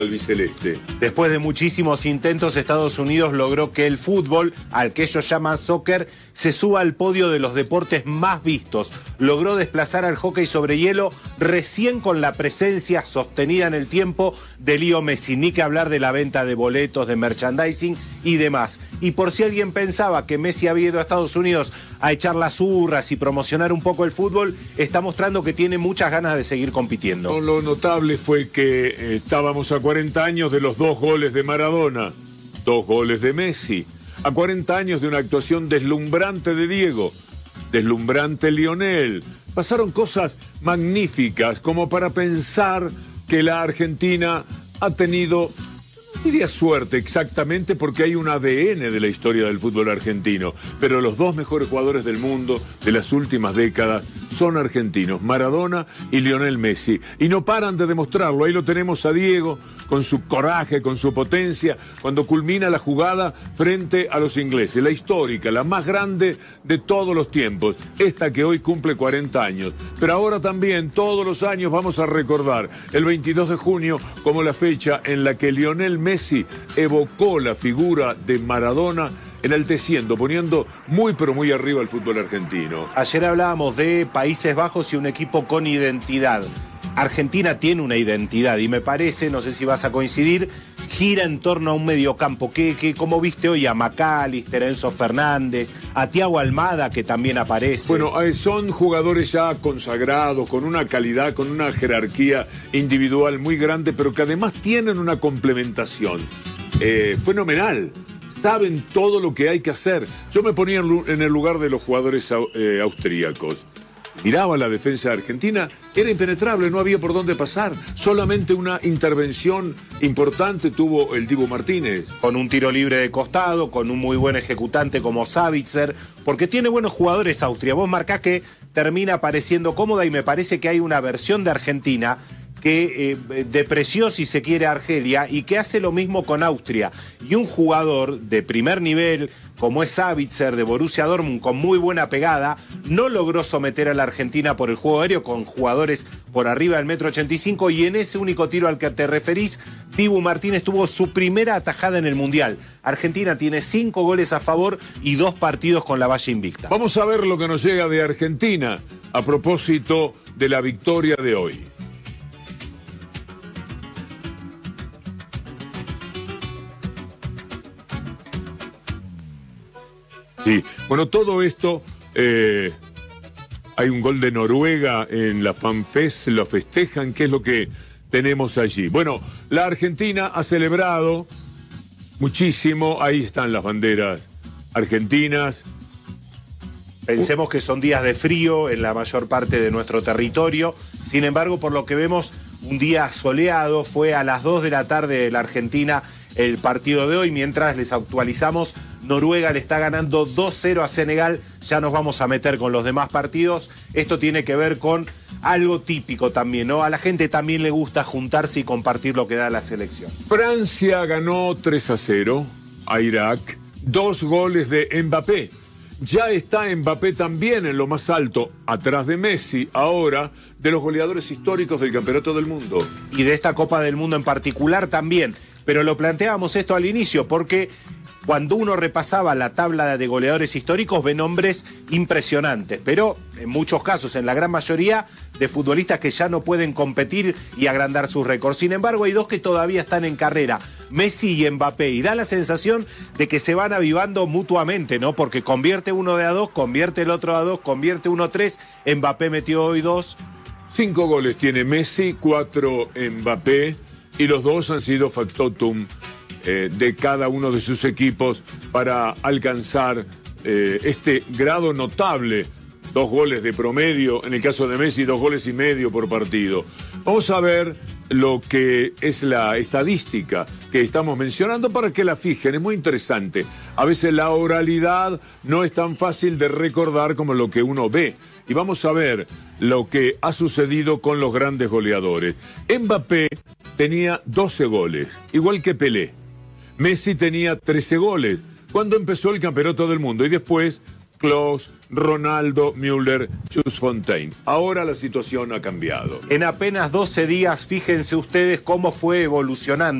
albiceleste. Después de muchísimos intentos, Estados Unidos logró que el fútbol, al que ellos llaman soccer, se suba al podio de los deportes más vistos. Logró desplazar al hockey sobre hielo recién con la presencia sostenida en el tiempo de Leo Messi. Ni que hablar de la venta de boletos, de merchandising y demás. Y por si alguien pensaba que Messi había ido a Estados Unidos a echar las urras y promocionar un poco el fútbol, está mostrando que tiene muchas ganas de seguir compitiendo. Lo notable fue que estábamos a 40 años de los 2 goles de Maradona, 2 goles de Messi, a 40 años de una actuación deslumbrante de Diego, deslumbrante Lionel. Pasaron cosas magníficas como para pensar que la Argentina ha tenido, no diría suerte exactamente porque hay un ADN de la historia del fútbol argentino, pero los 2 mejores jugadores del mundo de las últimas décadas son argentinos, Maradona y Lionel Messi, y no paran de demostrarlo. Ahí lo tenemos a Diego con su coraje, con su potencia, cuando culmina la jugada frente a los ingleses, la histórica, la más grande de todos los tiempos, esta que hoy cumple 40 años. Pero ahora también, todos los años vamos a recordar el 22 de junio como la fecha en la que Lionel Messi evocó la figura de Maradona, enalteciendo, poniendo muy pero muy arriba el fútbol argentino. Ayer hablábamos de Países Bajos y un equipo con identidad. Argentina tiene una identidad y me parece, no sé si vas a coincidir, gira en torno a un mediocampo. ¿Cómo viste hoy a McAllister, a Enzo Fernández, a Thiago Almada, que también aparece? Bueno, son jugadores ya consagrados, con una calidad, con una jerarquía individual muy grande, pero que además tienen una complementación fenomenal. Saben todo lo que hay que hacer. Yo me ponía en el lugar de los jugadores austríacos. Miraba la defensa argentina, era impenetrable, no había por dónde pasar. Solamente una intervención importante tuvo el Dibu Martínez. Con un tiro libre de costado, con un muy buen ejecutante como Savitzer, porque tiene buenos jugadores Austria. Vos marcás que termina pareciendo cómoda y me parece que hay una versión de Argentina que depreció, si se quiere, a Argelia y que hace lo mismo con Austria. Y un jugador de primer nivel, como es Savitzer de Borussia Dortmund, con muy buena pegada, no logró someter a la Argentina por el juego aéreo con jugadores por arriba del 1,85 m, y en ese único tiro al que te referís, Dibu Martínez tuvo su primera atajada en el Mundial. Argentina tiene 5 goles a favor y 2 partidos con la valla invicta. Vamos a ver lo que nos llega de Argentina a propósito de la victoria de hoy. Sí, bueno, todo esto, hay un gol de Noruega en la FanFest, lo festejan, ¿qué es lo que tenemos allí? Bueno, la Argentina ha celebrado muchísimo, ahí están las banderas argentinas. Pensemos que son días de frío en la mayor parte de nuestro territorio, sin embargo, por lo que vemos, un día soleado. Fue a las 2 de la tarde de la Argentina el partido de hoy. Mientras les actualizamos, Noruega le está ganando 2-0 a Senegal. Ya nos vamos a meter con los demás partidos. Esto tiene que ver con algo típico también, ¿no? A la gente también le gusta juntarse y compartir lo que da la selección. Francia ganó 3-0 a Irak, 2 goles de Mbappé. Ya está Mbappé también en lo más alto, atrás de Messi, ahora, de los goleadores históricos del Campeonato del Mundo. Y de esta Copa del Mundo en particular también. Pero lo planteábamos esto al inicio, porque cuando uno repasaba la tabla de goleadores históricos, ve nombres impresionantes, pero en muchos casos, en la gran mayoría, de futbolistas que ya no pueden competir y agrandar sus récords. Sin embargo, hay 2 que todavía están en carrera, Messi y Mbappé, y da la sensación de que se van avivando mutuamente, ¿no? Porque convierte uno de a 2, convierte el otro a 2, convierte uno 3, Mbappé metió hoy 2. 5 goles tiene Messi, 4 Mbappé, y los 2 han sido factotum de cada uno de sus equipos para alcanzar este grado notable. 2 goles de promedio, en el caso de Messi, 2 goles y medio por partido. Vamos a ver lo que es la estadística que estamos mencionando para que la fijen, es muy interesante. A veces la oralidad no es tan fácil de recordar como lo que uno ve. Y vamos a ver lo que ha sucedido con los grandes goleadores. Mbappé tenía 12 goles, igual que Pelé. Messi tenía 13 goles cuando empezó el Campeonato del Mundo y después Klose, Ronaldo, Müller, Chus Fontaine. Ahora la situación ha cambiado. En apenas 12 días, fíjense ustedes cómo fue evolucionando